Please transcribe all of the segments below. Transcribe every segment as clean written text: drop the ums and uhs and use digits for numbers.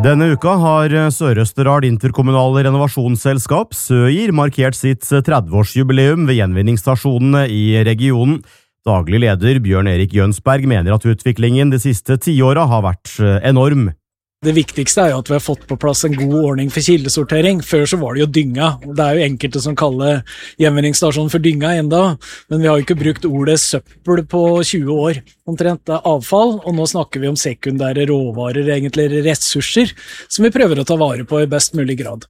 Denne uka har Sør-Østerdal interkommunale renovasjonsselskap Søgir markert sitt 30-årsjubileum ved gjenvinningsstasjonene i regionen. Daglig leder Bjørn Erik Jønsberg mener at utviklingen de siste 10 årene har vært enorm. Det viktigste jo at vi har fått på plass en god ordning for kildesortering. Før så var det jo dynga. Det jo enkelte som kaller gjenvinningsstasjonen for dynga enda, men vi har jo ikke brukt ordet søppel på 20 år. Omtrent det avfall, og nå snakker vi om sekundære råvarer, egentlig ressurser, som vi prøver å ta vare på i best mulig grad.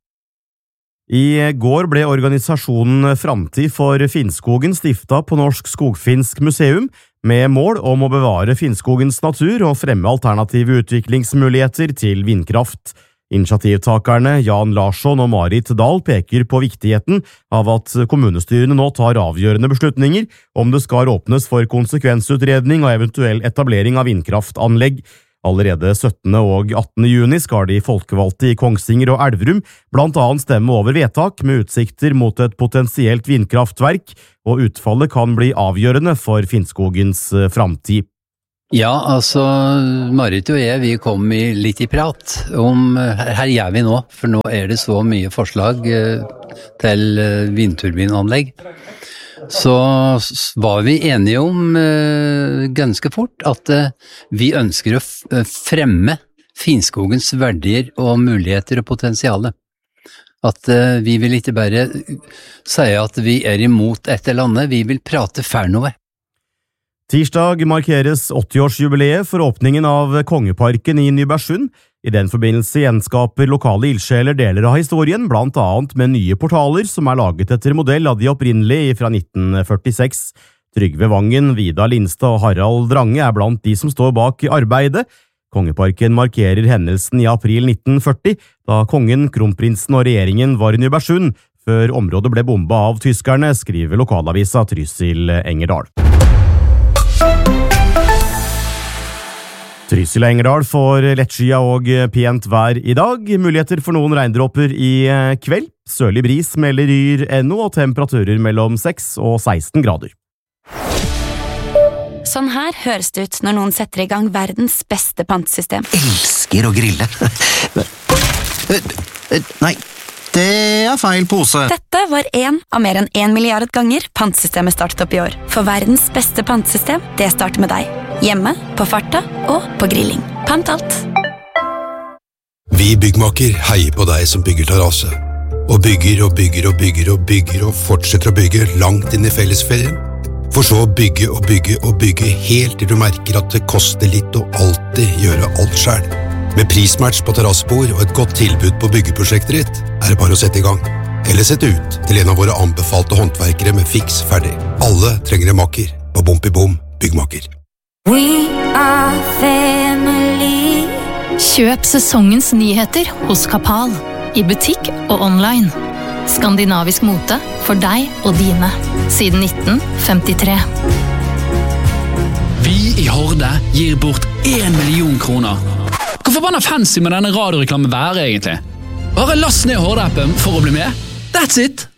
I går ble organisasjonen Framtid for Finnskogen stiftet på Norsk Skogfinsk Museum, med mål om å bevare Finnskogens natur og fremme alternative utviklingsmuligheter til vindkraft. Initiativtakerne Jan Larsson og Marit Dahl peker på viktigheten av at kommunestyrene nå tar avgjørende beslutninger om det skal åpnes for konsekvensutredning og eventuell etablering av vindkraftanlegg. Allerede 17. og 18. juni skal de folkevalgte i Kongsvinger og Elverum blant annet stemme over vedtak med utsikter mot et potensielt vindkraftverk, og utfallet kan bli avgjørende for Finnskogens framtid. Ja, altså, Marit og jeg, vi kom litt i prat om, her gjør vi nå, for nå det så mye forslag til vindturbinanlegg. Så var vi enige om ganske fort at vi ønsker å fremme Finnskogens verdier og muligheter og potensiale. At vi vil ikke bare si at vi imot et eller annet, vi vil prate for noe. Tirsdag markeres 80-årsjubileet for åpningen av Kongeparken i Nybergsund. I den forbindelse gjenskaper lokale ildsjeler deler av historien, blant annet med nye portaler som laget etter modell av de opprinnelige fra 1946. Trygve Vangen, Vidar Lindstad og Harald Drange blant de som står bak arbeidet. Kongeparken markerer hendelsen i april 1940, da kongen, kronprinsen og regjeringen var i Nybergsund, før området ble bombet av tyskerne, skriver lokalavisa Trysil Engerdal. Trysil Engerdal får lettskia og pent vær i dag. Muligheter for noen regndråper i kveld. Sørlig bris melder Yr NO og temperaturer mellom 6 og 16 grader. Sånn her høres det ut når noen setter i gang verdens beste pantesystem. Elsker å grille. Nei, det feil pose. Dette var en av mer enn 1 milliard ganger pantsystemet startet opp i år. For verdens beste pantesystem, det starter med deg. Hjemme, på farta og på grilling. Pant alt. Vi byggmaker heier på deg som bygger terrasse. Og bygger og bygger og bygger og bygger og fortsetter å bygge langt inn i fellesferien. For så å bygge og bygge og bygge helt til du merker at det koster litt å alltid gjøre alt selv. Med prismatch på terrassebord og et godt tilbud på byggeprosjektet ditt, det bare å sette i gang. Eller sette ut til en av våre anbefalte håndverkere med fiks ferdig. Alle trenger en makker på Bom i Bom Byggmaker. We are family. Kjøp sesongens nyheter hos Kapal, i butikk og online. Skandinavisk mote for deg og dine, siden 1953. Vi i Horde gir bort 1 million kroner. Hvor forbanna fancy med denne radioreklamen være egentlig? Bare last ned Horde-appen for å bli med. That's it!